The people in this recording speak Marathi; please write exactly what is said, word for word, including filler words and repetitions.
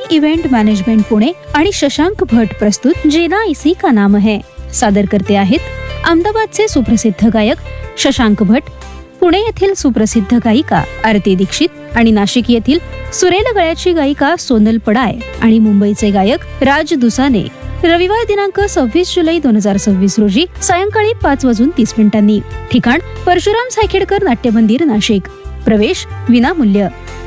इव्हेंट मॅनेजमेंट पुणे आणि शशांक भट प्रस्तुत जेना इसी का नाम है. सादर करते आहेत अहमदाबादचे सुप्रसिद्ध गायक शशांक भट, पुणे येथील सुप्रसिद्ध गायिका आरती दीक्षित आणि नाशिक येथील सुरेल गळ्याची गायिका सोनल पडाय आणि मुंबईचे गायक राज दुसाने. रविवार दिनांक सव्वीस जुलै दोन हजार सव्वीस रोजी सायंकाळी पाच वाजून तीस मिनिटांनी. ठिकाण परशुराम सायखेडकर नाट्य मंदिर नाशिक. प्रवेश विनामूल्य.